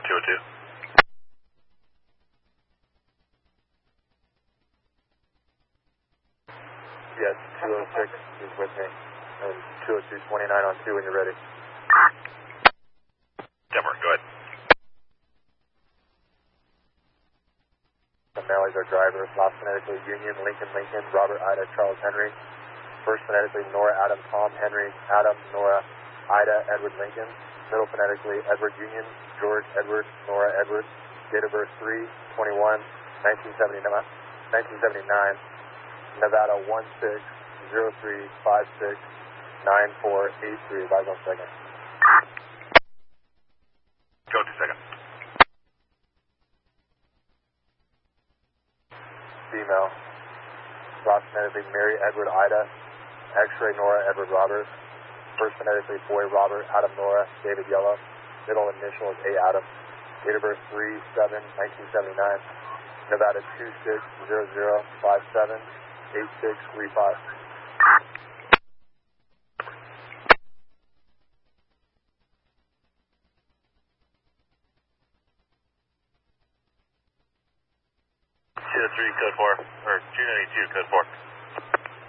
202. Yes, 206 is with me. And 202 29 on 2 when you're ready. Denver, go ahead. Malley's our driver. Last phonetically Union, Lincoln, Lincoln, Robert, Ida, Charles, Henry. First phonetically Nora, Adam, Tom, Henry, Adam, Nora, Ida, Edward, Lincoln. Middle phonetically Edward, Union, George, Edward, Nora, Edward. Date of birth 3/21/1979. Nevada 1603569483. Advise on second. Go 2 seconds. Female. Last phonetically Mary, Edward, Ida. X-ray Nora, Edward, Robert. First phonetically boy, Robert, Adam, Nora, David, Yellow. Middle initial is A. Adam. Date of birth 3/7/1979. Nevada 2600578635. Code 4, or 292, code 4.